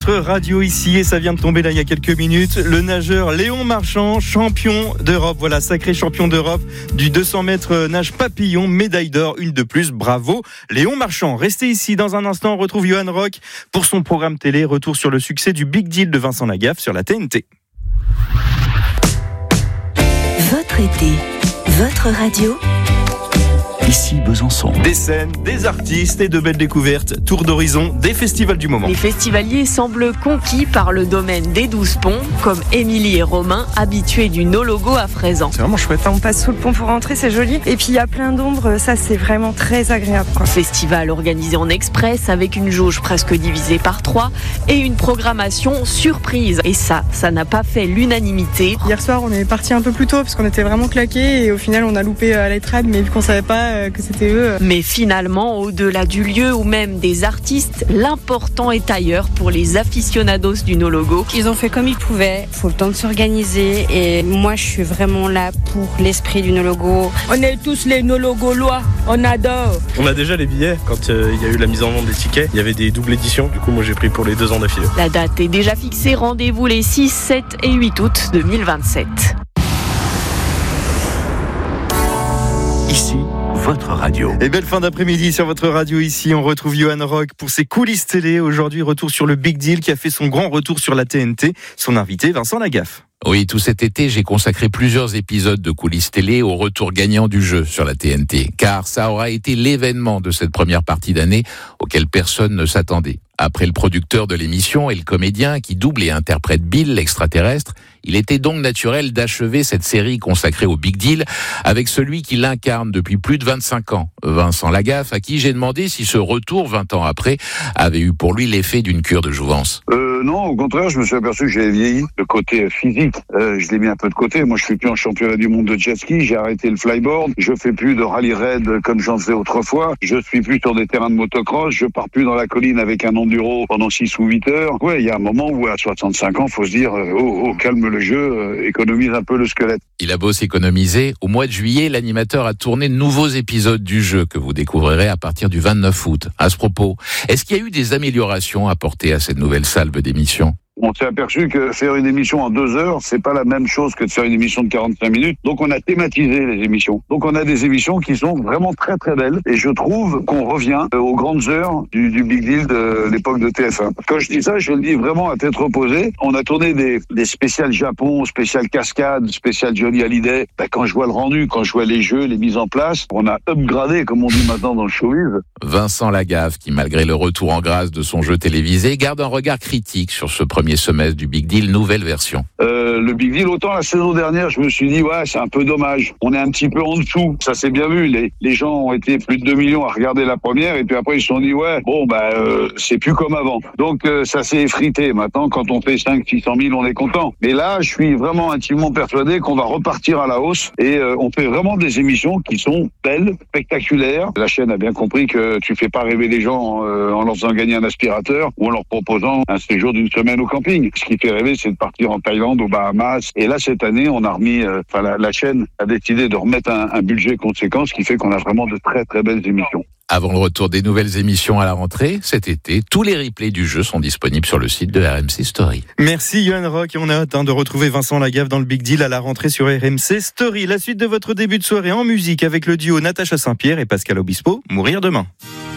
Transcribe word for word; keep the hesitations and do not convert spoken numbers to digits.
votre radio ici et ça vient de tomber là il y a quelques minutes. Le nageur Léon Marchand, champion d'Europe. Voilà, sacré champion d'Europe du deux cents mètres nage papillon, médaille d'or, une de plus. Bravo Léon Marchand. Restez ici dans un instant. On retrouve Johan Rock pour son programme télé. Retour sur le succès du Big Deal de Vincent Lagaffe sur la T N T. Votre été, votre radio. Ici Besançon. Des scènes, des artistes et de belles découvertes. Tour d'horizon des festivals du moment. Les festivaliers semblent conquis par le domaine des douze ponts, comme Émilie et Romain, habitués du no-logo à Fraisans. C'est vraiment chouette. On passe sous le pont pour rentrer, c'est joli. Et puis il y a plein d'ombres, ça c'est vraiment très agréable, quoi. Festival organisé en express avec une jauge presque divisée par trois et une programmation surprise. Et ça, ça n'a pas fait l'unanimité. Hier soir, on est parti un peu plus tôt parce qu'on était vraiment claqués et au final, on a loupé à l'E-Trad, mais vu qu'on savait pas que c'était eux. Mais finalement, au-delà du lieu ou même des artistes, l'important est ailleurs pour les aficionados du no-logo. Ils ont fait comme ils pouvaient, il faut le temps de s'organiser et moi je suis vraiment là pour l'esprit du no-logo. On est tous les no-logolois, on adore. On a déjà les billets, quand il euh, y a eu la mise en vente des tickets, il y avait des doubles éditions, du coup moi j'ai pris pour les deux ans d'affilée. La date est déjà fixée, rendez-vous les six, sept et huit août deux mille vingt-sept. Ici, votre radio. Et belle fin d'après-midi sur votre radio ici. On retrouve Johan Rock pour ses coulisses télé. Aujourd'hui, retour sur le Big Deal qui a fait son grand retour sur la T N T. Son invité, Vincent Lagaffe. Oui, tout cet été, j'ai consacré plusieurs épisodes de coulisses télé au retour gagnant du jeu sur la T N T. Car ça aura été l'événement de cette première partie d'année auquel personne ne s'attendait. Après le producteur de l'émission et le comédien qui double et interprète Bill, l'extraterrestre, il était donc naturel d'achever cette série consacrée au Big Deal avec celui qui l'incarne depuis plus de vingt-cinq ans, Vincent Lagaffe, à qui j'ai demandé si ce retour, vingt ans après, avait eu pour lui l'effet d'une cure de jouvence. Euh, non, au contraire, je me suis aperçu que j'avais vieilli. Le côté physique, euh, je l'ai mis un peu de côté. Moi, je suis plus en championnat du monde de jet ski, j'ai arrêté le flyboard, je fais plus de rallye raid comme j'en faisais autrefois, je suis plus sur des terrains de motocross, je pars plus dans la colline avec un enduro pendant six ou huit heures. Ouais, il y a un moment où à soixante-cinq ans, faut se dire, euh, oh, oh, calme le jeu, euh, économise un peu le squelette. Il a beau s'économiser, au mois de juillet, l'animateur a tourné de nouveaux épisodes du jeu que vous découvrirez à partir du vingt-neuf août. À ce propos, est-ce qu'il y a eu des améliorations apportées à cette nouvelle salve d'émission ? On s'est aperçu que faire une émission en deux heures, c'est pas la même chose que de faire une émission de quarante-cinq minutes. Donc on a thématisé les émissions. Donc on a des émissions qui sont vraiment très très belles. Et je trouve qu'on revient aux grandes heures du, du Big Deal de l'époque de T F un. Quand je dis ça, je le dis vraiment à tête reposée. On a tourné des, des spéciales Japon, spéciales cascades, spéciales Johnny Hallyday. Ben, quand je vois le rendu, quand je vois les jeux, les mises en place, on a upgradé, comme on dit maintenant dans le showbiz. Vincent Lagaffe, qui malgré le retour en grâce de son jeu télévisé, garde un regard critique sur ce premier semestre du Big Deal, nouvelle version. Euh, le Big Deal, autant la saison dernière, je me suis dit, ouais, c'est un peu dommage. On est un petit peu en dessous. Ça s'est bien vu. Les, les gens ont été plus de deux millions à regarder la première et puis après ils se sont dit, ouais, bon, bah, euh, c'est plus comme avant. Donc, euh, ça s'est effrité. Maintenant, quand on fait cinq cents, six cent mille, on est content. Mais là, je suis vraiment intimement persuadé qu'on va repartir à la hausse et euh, on fait vraiment des émissions qui sont belles, spectaculaires. La chaîne a bien compris que tu fais pas rêver les gens euh, en leur faisant gagner un aspirateur ou en leur proposant un séjour d'une semaine au camping. Ce qui fait rêver, c'est de partir en Thaïlande, aux Bahamas. Et là, cette année, on a remis, enfin, euh, la, la chaîne a décidé de remettre un, un budget conséquent, ce qui fait qu'on a vraiment de très, très belles émissions. Avant le retour des nouvelles émissions à la rentrée, cet été, tous les replays du jeu sont disponibles sur le site de R M C Story. Merci Johan Rock et on a hâte hein, de retrouver Vincent Lagaffe dans le Big Deal à la rentrée sur R M C Story. La suite de votre début de soirée en musique avec le duo Natacha Saint-Pierre et Pascal Obispo, Mourir demain.